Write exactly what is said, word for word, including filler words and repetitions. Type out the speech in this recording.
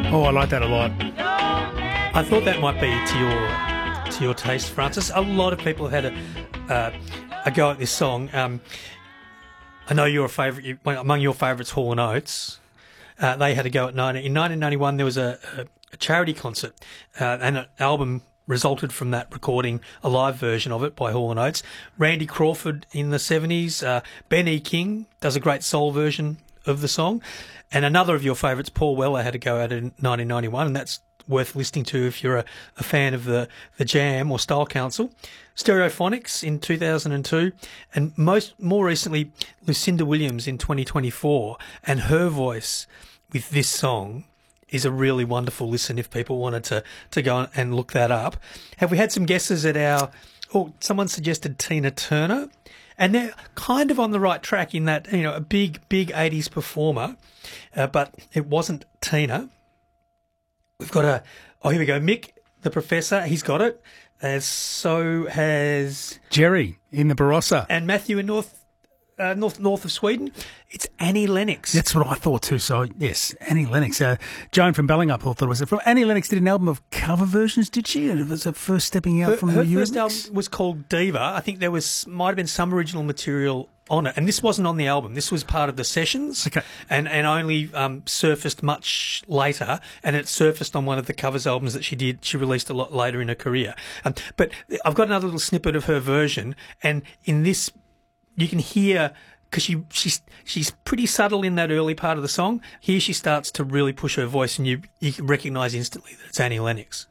Oh, I like that a lot. I thought that might be to your to your taste, Francis. A lot of people have had a uh, a go at this song. Um, I know your favourite, among your favourites, Hall and Oates. Uh, they had a go at nineteen in nineteen ninety-one. There was a, a, a charity concert, uh, and an album resulted from that recording, a live version of it by Hall and Oates. Randy Crawford in the seventies. Uh, Ben E. King does a great soul version of the song. And another of your favourites, Paul Weller, had a go at it in nineteen ninety-one, and that's worth listening to if you're a, a fan of the, the Jam or Style Council. Stereophonics in two thousand two, and most more recently, Lucinda Williams in twenty twenty-four, and her voice with this song is a really wonderful listen if people wanted to, to go and look that up. Have we had some guesses at our... Oh, someone suggested Tina Turner. And they're kind of on the right track in that, you know, a big, big eighties performer, uh, but it wasn't Tina. We've got a... Oh, here we go. Mick, the Professor, he's got it. As so has... Jerry in the Barossa. And Matthew in North... Uh, north north of Sweden, it's Annie Lennox. That's what I thought too. So yes, Annie Lennox. Uh, Joan from Bellingup thought it was from Annie Lennox. Did an album of cover versions, did she? It was her first stepping out her, from her the first Eurythmics? album was called Diva. I think there was might have been some original material on it, and this wasn't on the album. This was part of the sessions, okay, and and only um, surfaced much later. And it surfaced on one of the covers albums that she did. She released a lot later in her career. Um, but I've got another little snippet of her version, and in this, you can hear. Because she, she's she's pretty subtle in that early part of the song. Here she starts to really push her voice, and you you can recognise instantly that it's Annie Lennox.